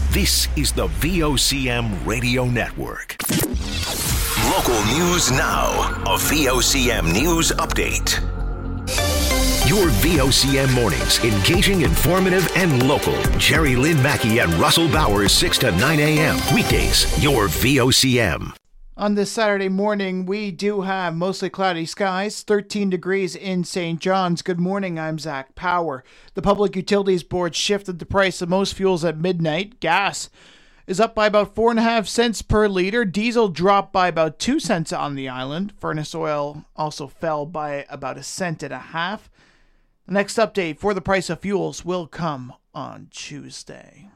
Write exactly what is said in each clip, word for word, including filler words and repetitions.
This is the V O C M Radio Network. Local news now. A V O C M News Update. Your V O C M mornings, engaging, informative, and local. Jerry Lynn Mackey and Russell Bowers, six to nine a.m. Weekdays, your V O C M. On this Saturday morning, we do have mostly cloudy skies, thirteen degrees in Saint John's. Good morning, I'm Zach Power. The Public Utilities Board shifted the price of most fuels at midnight. Gas is up by about four and a half cents per liter. Diesel dropped by about two cents on the island. Furnace oil also fell by about a cent and a half. The next update for the price of fuels will come on Tuesday.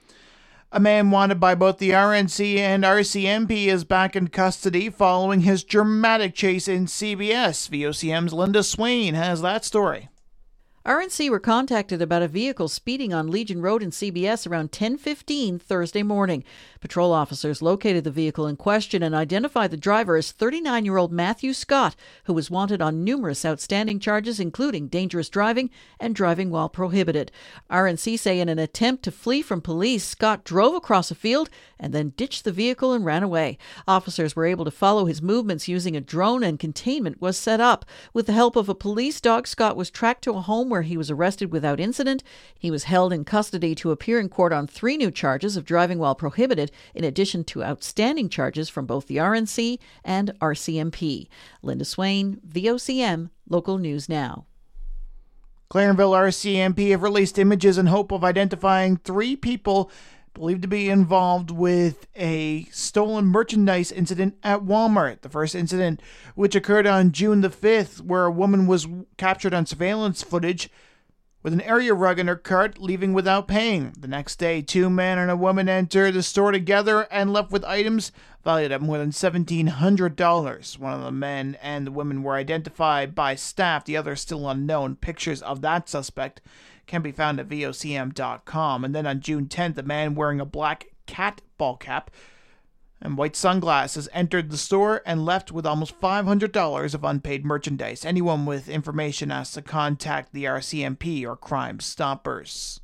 A man wanted by both the R N C and R C M P is back in custody following his dramatic chase in C B S. V O C M's Linda Swain has that story. R N C were contacted about a vehicle speeding on Legion Road in C B S around ten fifteen Thursday morning. Patrol officers located the vehicle in question and identified the driver as thirty-nine-year-old Matthew Scott, who was wanted on numerous outstanding charges, including dangerous driving and driving while prohibited. R N C say in an attempt to flee from police, Scott drove across a field and then ditched the vehicle and ran away. Officers were able to follow his movements using a drone, and containment was set up. With the help of a police dog, Scott was tracked to a home where he was arrested without incident. He was held in custody to appear in court on three new charges of driving while prohibited, in addition to outstanding charges from both the R N C and R C M P. Linda Swain, V O C M, Local News Now. Clarenville R C M P have released images in hope of identifying three people believed to be involved with a stolen merchandise incident at Walmart. The first incident, which occurred on June the fifth, where a woman was captured on surveillance footage with an area rug in her cart, leaving without paying. The next day, two men and a woman entered the store together and left with items valued at more than seventeen hundred dollars. One of the men and the women were identified by staff, the other still unknown. Pictures of that suspect can be found at V O C M dot com. And then on June tenth, a man wearing a black cat ball cap and white sunglasses entered the store and left with almost five hundred dollars of unpaid merchandise. Anyone with information has to contact the R C M P or Crime Stoppers.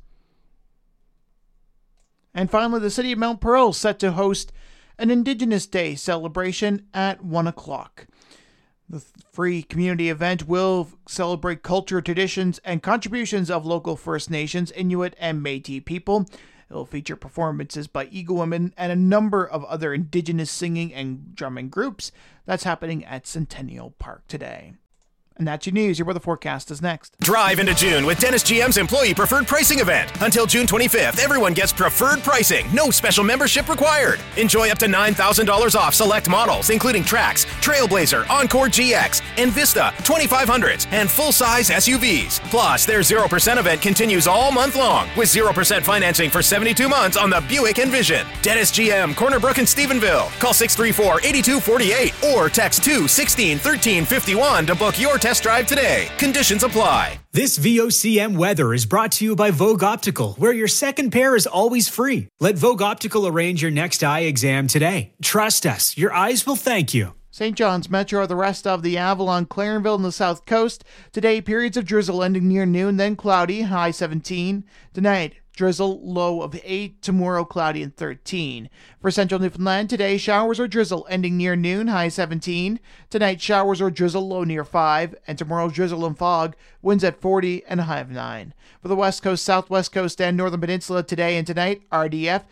And finally, the city of Mount Pearl is set to host an Indigenous Day celebration at one o'clock. The free community event will celebrate culture, traditions, and contributions of local First Nations, Inuit, and Métis people. It will feature performances by Eagle Women and a number of other Indigenous singing and drumming groups. That's happening at Centennial Park today. And that's your news. Your weather forecast is next. Drive into June with Dennis G M's Employee Preferred Pricing event. Until June twenty-fifth, everyone gets preferred pricing. No special membership required. Enjoy up to nine thousand dollars off select models, including Trax, Trailblazer, Encore G X, and Vista twenty-five hundreds, and full-size S U Vs. Plus, their zero percent event continues all month long with zero percent financing for seventy-two months on the Buick Envision. Dennis G M, Corner Brook and Stephenville. Call six three four, eight two four eight or text two one six one three five one to book your test drive today. Conditions apply. This V O C M weather is brought to you by Vogue Optical, where your second pair is always free. Let Vogue Optical arrange your next eye exam today. Trust us, your eyes will thank you. Saint John's Metro, the rest of the Avalon, Clarenville, and the South Coast. Today, periods of drizzle ending near noon, then cloudy, high seventeen. Tonight, drizzle, low of eight. Tomorrow, cloudy and thirteen. For Central Newfoundland, today, showers or drizzle ending near noon, high seventeen. Tonight, showers or drizzle, low near five. And tomorrow, drizzle and fog, winds at forty and a high of nine. For the West Coast, Southwest Coast, and Northern Peninsula, today and tonight, R D F,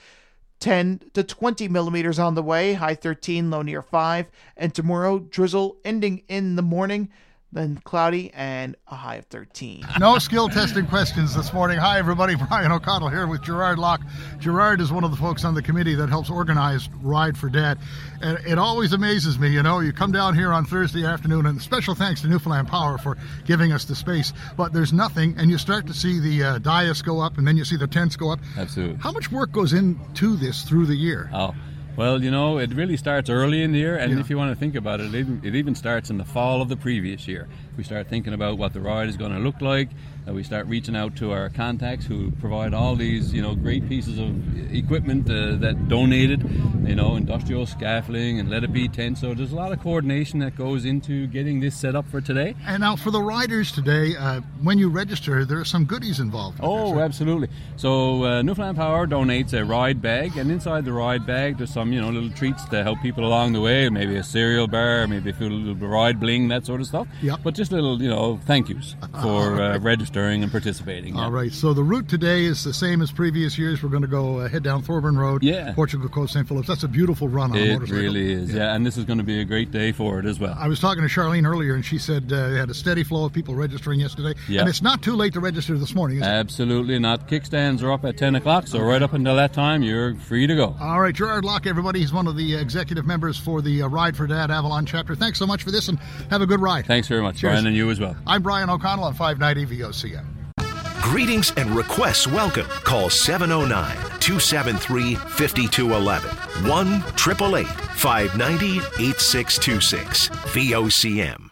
ten to twenty millimeters on the way, high thirteen, low near five. And tomorrow, drizzle ending in the morning, then cloudy and a high of thirteen. No skill testing questions this morning. Hi, everybody. Brian O'Connell here with Gerard Locke. Gerard is one of the folks on the committee that helps organize Ride for Dad. And it always amazes me, you know, you come down here on Thursday afternoon, and special thanks to Newfoundland Power for giving us the space, but there's nothing, and you start to see the uh, dais go up, and then you see the tents go up. Absolutely. How much work goes into this through the year? Oh, well, you know, it really starts early in the year, and yeah. if you want to think about it, it even, it even starts in the fall of the previous year. We start thinking about what the ride is going to look like. that we start reaching out to our contacts who provide all these, you know, great pieces of equipment uh, that donated, you know, industrial scaffolding and Let It Be tent. So there's a lot of coordination that goes into getting this set up for today. And now for the riders today, uh, when you register, there are some goodies involved. Oh, this, absolutely. So uh, Newfoundland Power donates a ride bag, and inside the ride bag there's some, you know, little treats to help people along the way, maybe a cereal bar, maybe a little ride bling, that sort of stuff. Yep. But just little, you know, thank yous for uh, registering and participating. All yeah. right, so the route today is the same as previous years. We're going to go uh, head down Thorburn Road, yeah. Portugal Coast, Saint Phillips. That's a beautiful run on it a motorcycle. It really is, yeah. yeah, and this is going to be a great day for it as well. I was talking to Charlene earlier, and she said uh, they had a steady flow of people registering yesterday, yeah. and it's not too late to register this morning, is it? Absolutely not. Kickstands are up at ten o'clock, so right up until that time, you're free to go. All right, Gerard Locke, everybody. He's one of the executive members for the uh, Ride for Dad Avalon chapter. Thanks so much for this, and have a good ride. Thanks very much, Cheers. Brian, and you as well. I'm Brian O'Connell on five ninety V O C M. Greetings and requests welcome. Call seven oh nine, two seven three, five two one one. one eight eight eight, five nine zero, eight six two six. V O C M.